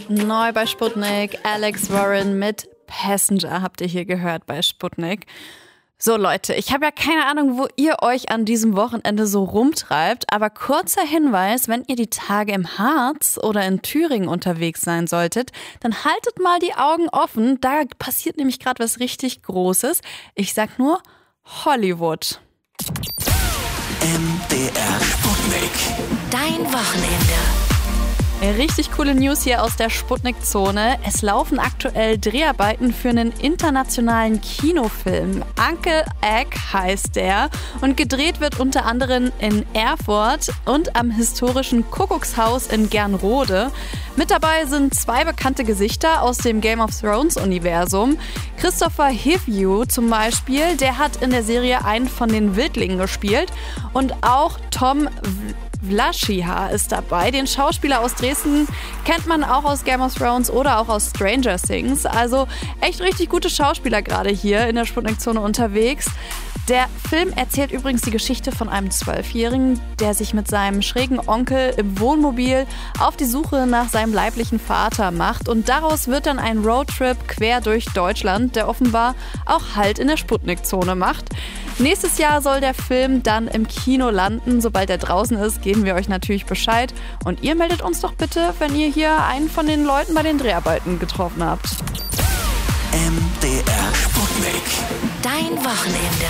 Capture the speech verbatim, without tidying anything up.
Neu bei Sputnik, Alex Warren mit Passenger habt ihr hier gehört bei Sputnik. So Leute, ich habe ja keine Ahnung, wo ihr euch an diesem Wochenende so rumtreibt, aber kurzer Hinweis, wenn ihr die Tage im Harz oder in Thüringen unterwegs sein solltet, dann haltet mal die Augen offen, da passiert nämlich gerade was richtig Großes. Ich sag nur Hollywood. M D R Sputnik. Dein Wochenende. Richtig coole News hier aus der Sputnik-Zone. Es laufen aktuell Dreharbeiten für einen internationalen Kinofilm. Uncle Egg heißt der und gedreht wird unter anderem in Erfurt und am historischen Kuckuckshaus in Gernrode. Mit dabei sind zwei bekannte Gesichter aus dem Game of Thrones-Universum. Christopher Hivju zum Beispiel, der hat in der Serie einen von den Wildlingen gespielt. Und auch Tom Vlaschiha ist dabei. Den Schauspieler aus Dresden kennt man auch aus Game of Thrones oder auch aus Stranger Things. Also echt richtig gute Schauspieler gerade hier in der Sputnik-Zone unterwegs. Der Film erzählt übrigens die Geschichte von einem Zwölfjährigen, der sich mit seinem schrägen Onkel im Wohnmobil auf die Suche nach seinem leiblichen Vater macht. Und daraus wird dann ein Roadtrip quer durch Deutschland, der offenbar auch Halt in der Sputnik-Zone macht. Nächstes Jahr soll der Film dann im Kino landen. Sobald er draußen ist, geben wir euch natürlich Bescheid. Und ihr meldet uns doch bitte, wenn ihr hier einen von den Leuten bei den Dreharbeiten getroffen habt. M D R Sputnik. Dein Wochenende.